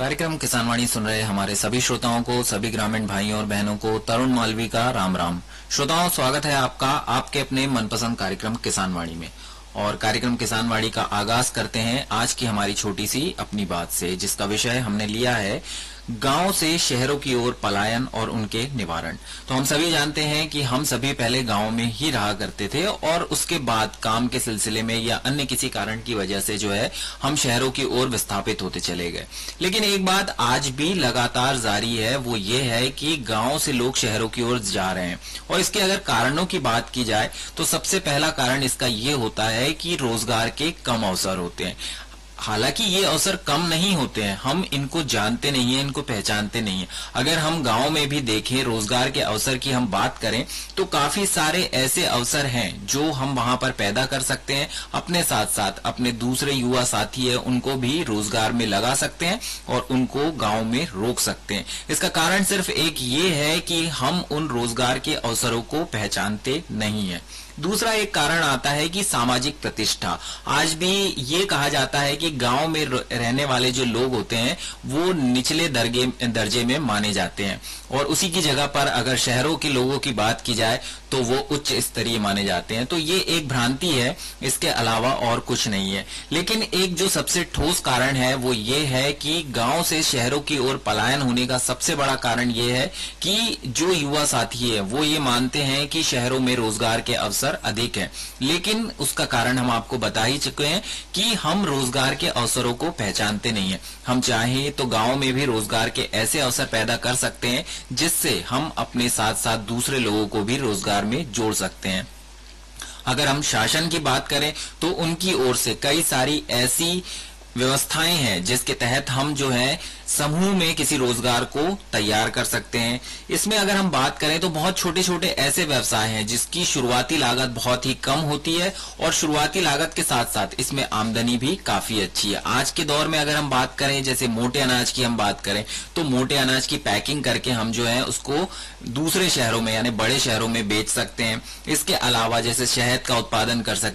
कार्यक्रम किसानवाणी सुन रहे हमारे सभी श्रोताओं को, सभी ग्रामीण भाइयों और बहनों को तरुण मालवी का राम राम। श्रोताओं, स्वागत है आपका आपके अपने मनपसंद कार्यक्रम किसानवाणी में। और कार्यक्रम किसानवाणी का आगाज करते हैं आज की हमारी छोटी सी अपनी बात से, जिसका विषय हमने लिया है गांव से शहरों की ओर पलायन और उनके निवारण। तो हम सभी जानते हैं कि हम सभी पहले गांव में ही रहा करते थे और उसके बाद काम के सिलसिले में या अन्य किसी कारण की वजह से जो है हम शहरों की ओर विस्थापित होते चले गए। लेकिन एक बात आज भी लगातार जारी है, वो ये है कि गांव से लोग शहरों की ओर जा रहे हैं। और इसके अगर कारणों की बात की जाए तो सबसे पहला कारण इसका ये होता है कि रोजगार के कम अवसर होते हैं। हालांकि ये अवसर कम नहीं होते हैं, हम इनको जानते नहीं हैं, इनको पहचानते नहीं हैं। अगर हम गांव में भी देखें, रोजगार के अवसर की हम बात करें तो काफी सारे ऐसे अवसर हैं जो हम वहां पर पैदा कर सकते हैं। अपने साथ साथ अपने दूसरे युवा साथी है उनको भी रोजगार में लगा सकते हैं और उनको गांव में रोक सकते हैं। इसका कारण सिर्फ एक ये है कि हम उन रोजगार के अवसरों को पहचानते नहीं है। दूसरा एक कारण आता है कि सामाजिक प्रतिष्ठा। आज भी ये कहा जाता है कि गांव में रहने वाले जो लोग होते हैं वो निचले दर्जे में माने जाते हैं और उसी की जगह पर अगर शहरों के लोगों की बात की जाए तो वो उच्च स्तरीय माने जाते हैं। तो ये एक भ्रांति है, इसके अलावा और कुछ नहीं है। लेकिन एक जो सबसे ठोस कारण है वो ये है कि गांव से शहरों की ओर पलायन होने का सबसे बड़ा कारण ये है कि जो युवा साथी है वो ये मानते हैं कि शहरों में रोजगार के अवसर अधिक है। लेकिन उसका कारण हम आपको बता ही चुके हैं कि हम रोजगार के अवसरों को पहचानते नहीं है। हम चाहे तो गांव में भी रोजगार के ऐसे अवसर पैदा कर सकते हैं जिससे हम अपने साथ साथ दूसरे लोगों को भी रोजगार में जोड़ सकते हैं। अगर हम शासन की बात करें तो उनकी ओर से कई सारी ऐसी व्यवस्थाएं हैं जिसके तहत हम जो है समूह में किसी रोजगार को तैयार कर सकते हैं। इसमें अगर हम बात करें तो बहुत छोटे छोटे ऐसे व्यवसाय हैं जिसकी शुरुआती लागत बहुत ही कम होती है और शुरुआती लागत के साथ साथ इसमें आमदनी भी काफी अच्छी है। आज के दौर में अगर हम बात करें, जैसे मोटे अनाज की हम बात करें तो मोटे अनाज की पैकिंग करके हम जो है उसको दूसरे शहरों में यानी बड़े शहरों में बेच सकते हैं। इसके अलावा जैसे शहद का उत्पादन कर सकते